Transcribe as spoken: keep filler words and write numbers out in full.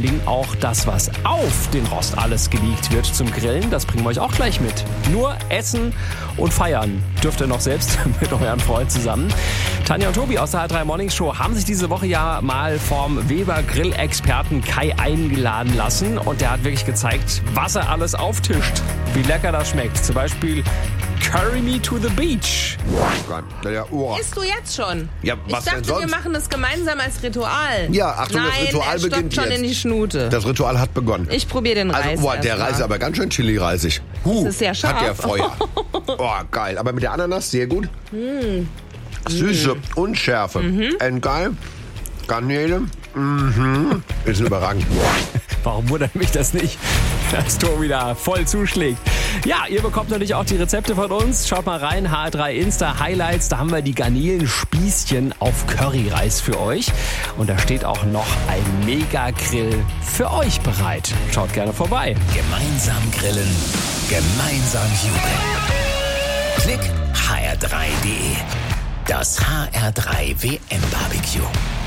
allen Dingen auch das, was auf den Rost alles gelegt wird zum Grillen. Das bringen wir euch auch gleich mit. Nur essen und feiern dürft ihr noch selbst mit euren Freunden zusammen. Tanja und Tobi aus der H drei Morning Show haben sich diese Woche ja mal vom Weber-Grill-Experten Kai eingeladen lassen. Und der hat wirklich gezeigt, was er alles auftischt. Wie lecker das schmeckt. Zum Beispiel Curry Me to the Beach. Ja, oh. Isst du jetzt schon? Ja, was ich dachte, denn sonst? wir machen das gemeinsam als Ritual. Ja, Achtung, Nein, das Ritual er beginnt schon jetzt. in die Schnute. Das Ritual hat begonnen. Ich probiere den Reis. Also, boah, der erst Reis ist mal. aber ganz schön chili-reisig. Huh, Das ist sehr scharf. hat der Feuer. Oh, geil. Aber mit der Ananas sehr gut. Mm. Süße und Schärfe. Mhm. Endgeil. Garnele. Mhm. Ist überragend. Warum wundert mich das nicht, dass Tobi da voll zuschlägt? Ja, ihr bekommt natürlich auch die Rezepte von uns. Schaut mal rein, H R drei Insta Highlights. Da haben wir die Garnelenspießchen auf Curryreis für euch. Und da steht auch noch ein Mega-Grill für euch bereit. Schaut gerne vorbei. Gemeinsam grillen, gemeinsam jubeln. Klick H R drei Punkt de. Das H R drei W M Barbecue.